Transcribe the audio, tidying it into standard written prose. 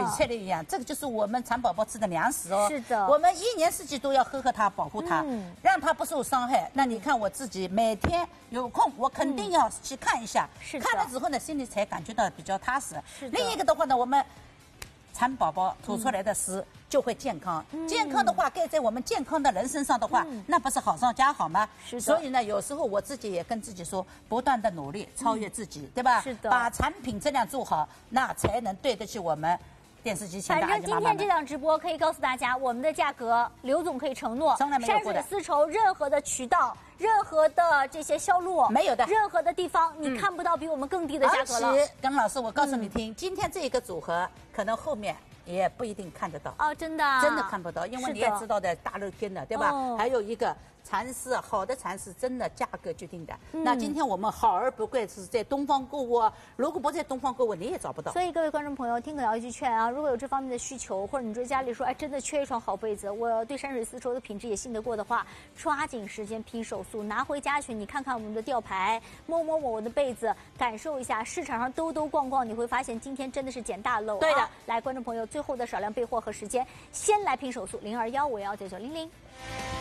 菜的营养，这个就是我们蚕宝宝吃的粮食哦。 是的， 我们一年四季都要呵护它，保护它，让它不受伤害。那你看我自己每天有空，我肯定要去看一下，看了之后呢，心里才感觉到比较踏实。另一个的话呢，我们蚕宝宝吐出来的食就会健康，健康的话盖在我们健康的人身上的话，那不是好上加好吗？所以呢，有时候我自己也跟自己说，不断的努力超越自己，对吧？ 是的， 把产品质量做好，那才能对得起我们电视机前的阿姨妈妈们。 反正今天这档直播可以告诉大家，我们的价格，刘总可以承诺，山水丝绸任何的渠道。任何的这些销路没有的， 任何的地方你看不到比我们更低的价格了。 而且，耿老师，我告诉你听，今天这一个组合可能后面也不一定看得到哦，真的， 真的看不到，因为你也知道的，大热天的，对吧？还有一个蚕丝，好的蚕丝真的价格决定的。那今天我们好而不贵是在东方购物，如果不在东方购物，你也找不到。 所以各位观众朋友，听可瑶一句劝啊，如果有这方面的需求，或者你在家里说，哎，真的缺一双好被子，我对山水丝绸的品质也信得过的话，抓紧时间拼手速，拿回家去，你看看我们的吊牌，摸摸我的被子，感受一下，市场上兜兜逛逛，你会发现今天真的是捡大漏。对的，来，观众朋友，最后的少量备货和时间，先来拼手速，0215519900。